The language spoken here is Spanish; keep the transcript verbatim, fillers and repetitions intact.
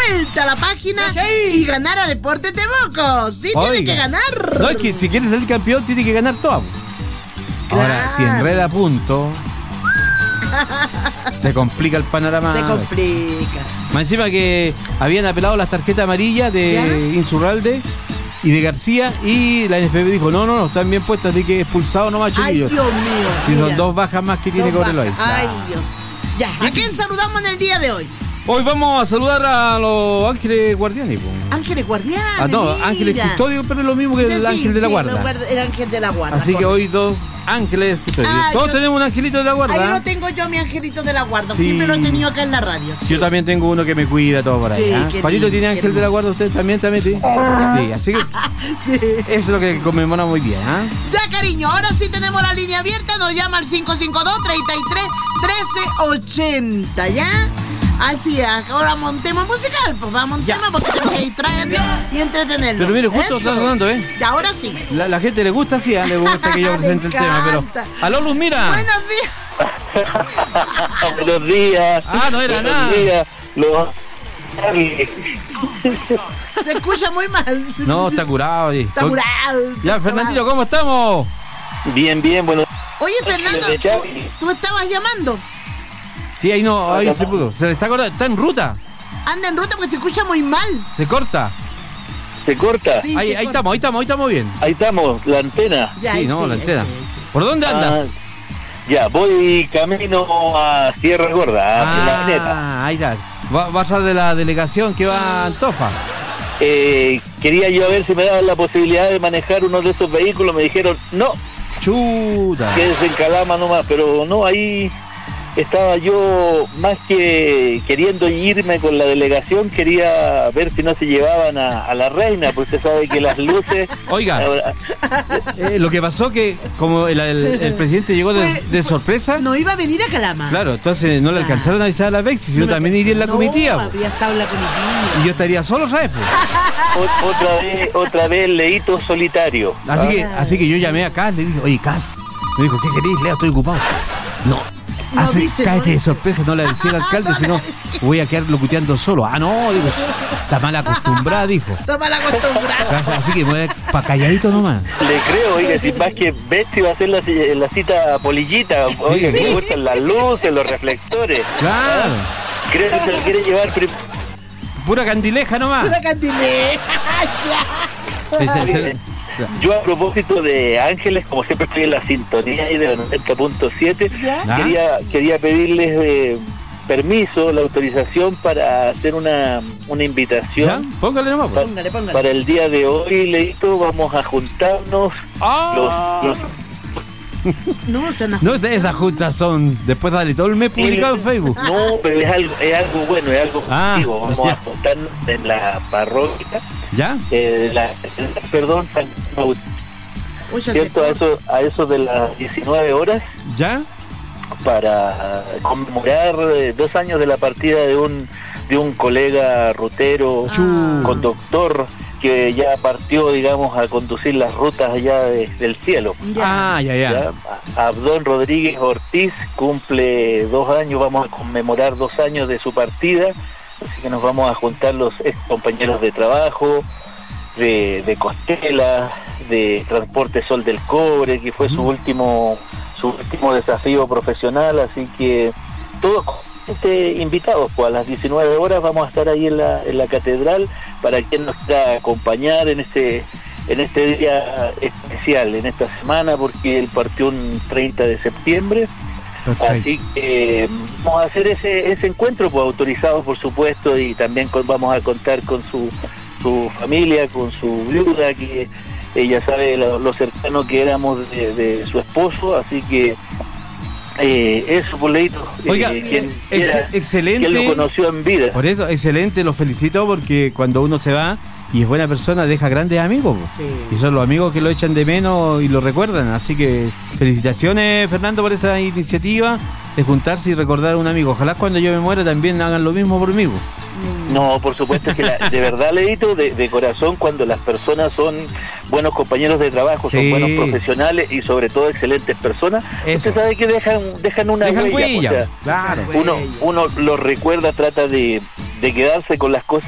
vuelta a la página sí. y ganar a Deportes Temuco. Sí, Oiga. tiene que ganar. No, es que si quieres ser campeón, tiene que ganar todo. Claro. Ahora, si enreda a punto, se complica el panorama. Se complica. Más encima que habían apelado las tarjetas amarillas de ¿Ya? Insurralde y de García, y la N F B dijo, no, no, no, están bien puestas, así que expulsado nomás, Ay, chiquillos. Dios mío. Si mira. son dos bajas más que tiene Dos Cobreloa. bajas. Ay, Dios. Ya, ¿a quién saludamos en el día de hoy? Hoy vamos a saludar a los ángeles guardianes. Po. Ángeles guardianes. Ah, no, mira. ángeles custodios, pero es lo mismo que Sí, el sí, ángel de la sí, guarda. los guarda- El ángel de la guarda. Así que correcto. hoy dos ángeles custodios. Ah, Todos yo- tenemos un angelito de la guarda. Ahí lo tengo yo, mi angelito de la guarda. Sí. Siempre lo he tenido acá en la radio. Yo Sí. también tengo uno que me cuida todo por ahí. Sí, ¿ah? qué Juanito lindo, tiene qué ángel de la hermoso. guarda, usted también, también tiene. Sí, así que Sí. eso es lo que conmemoramos hoy día. ¿ah? Ya, cariño, ahora sí tenemos la línea abierta. Nos llama al cinco cinco dos, treinta y tres, trece ochenta, ¿ya? Así es, ahora montemos musical, pues vamos a Ya. tema porque tenemos que distraerlo y entretenerlo. Pero mire, justo Eso. está sonando, ¿eh? Y ahora sí. La, la gente le gusta así, ¿ah? Le gusta que yo Le presente el tema, pero. encanta. ¡Aló, Luz, mira! Buenos días. Buenos días. Ah, no era Buenos nada. días. Los... Se escucha muy mal. No, está curado. oye. Está curado. Ya, está Fernandito, curado. ¿cómo estamos? Bien, bien, bueno. Oye, Fernando, de ¿tú, Chavi. tú estabas llamando. Sí, ahí no, ahí se pudo. Se le está cortando, está en ruta. Anda en ruta porque se escucha muy mal. Se corta. ¿Se corta? Sí, ahí se ahí corta. estamos, ahí estamos, ahí estamos bien. Ahí estamos, la antena. Ya, sí, ahí no, sí, la ahí antena. sí, ahí sí. ¿Por dónde andas? Ah, ya, voy camino a Sierra Gorda, a la neta. Ah, ahí está. Va- Vas a de la delegación que va a Antofa. Eh, quería yo ver si me daban la posibilidad de manejar uno de esos vehículos. Me dijeron, no, Chuta. quédese en Calama nomás. Pero no, ahí estaba yo más que queriendo irme con la delegación. Quería ver si no se llevaban a, a la reina, porque usted sabe que las luces... Oiga, Ahora, eh, lo que pasó que como el, el- el presidente llegó de, Fue- de sorpresa, No iba a venir a Calama. claro, entonces no le alcanzaron a avisar a la Bexi, sino No me también iría en la no, comitiva. po. habría estado en la comitiva. Y yo estaría solo, ¿sabes? po? o- otra vez, otra vez leíto solitario. Así ¿ah? que, así que yo llamé a Cas, le dije, oye, Cas, me dijo, ¿qué querés, Leo? Estoy ocupado. No. No Así, dice, cáete no de dice. sorpresa, no le decía al alcalde, No le sino decía. voy a quedar locuteando solo. Ah, no, digo, está mal acostumbrada, dijo. Está mal acostumbrado. Así que voy para calladito nomás. Le creo, oiga, si más que Betsy va a hacer la, la cita polillita, oiga, Sí. que le gustan las luces, los reflectores. Claro. Creo que se lo quiere llevar prim- Pura candileja nomás. Una cantilena. Ese- ese- Yo a propósito de Ángeles, como siempre estoy en la sintonía ahí de la noventa punto siete, ¿Ya? ¿Ah? quería, quería pedirles eh, permiso, la autorización para hacer una, una ¿Ya? invitación. Póngale nomás. po. Póngale, póngale. Para el día de hoy, Leito, vamos a juntarnos Ah. los, los No, se nos... No, esas juntas son. Después dale todo el mes publicado en Facebook. No, pero es algo, es algo bueno, es algo Ah, positivo. Vamos ya. a juntarnos en la parroquia, ¿Ya? eh, la, perdón, San Agustín, Uy, ya se ¿cierto? A corta. eso, a eso de las diecinueve horas, ¿Ya? para conmemorar eh, dos años de la partida de un de un colega rutero, Ah. conductor, que ya partió, digamos, a conducir las rutas allá de- del cielo. Ya. Ah, ya, ya. ¿Ya? Abdón Rodríguez Ortiz cumple dos años, vamos a conmemorar dos años de su partida, así que nos vamos a juntar los ex compañeros de trabajo, de, de Costela, de Transporte Sol del Cobre, que fue su último su último desafío profesional, así que todos este, invitados, pues a las diecinueve horas vamos a estar ahí en la, en la catedral para quien nos quiera acompañar en este en este día especial, en esta semana, porque él partió un treinta de septiembre. Perfecto. Así que eh, vamos a hacer ese ese encuentro, pues autorizado por supuesto, y también con- vamos a contar con su su familia, con su viuda, que ella sabe lo, lo cercano que éramos de, de su esposo, así que eh, eso, por Leito, Oiga, eh, quien, ex- quiera- excelente. quien lo conoció en vida. Por eso, excelente, lo felicito porque cuando uno se va y es buena persona, deja grandes amigos. po. Sí. Y son los amigos que lo echan de menos y lo recuerdan. Así que felicitaciones, Fernando, por esa iniciativa de juntarse y recordar a un amigo. Ojalá cuando yo me muera también hagan lo mismo por mí. po. No, por supuesto que la- de verdad, Leito, de, de corazón, cuando las personas son buenos compañeros de trabajo, Sí. son buenos profesionales y sobre todo excelentes personas, Eso. usted sabe que dejan dejan una Dejan huella, huella. o sea, Claro. Dejan uno huella. uno lo recuerda, trata de, de quedarse con las cosas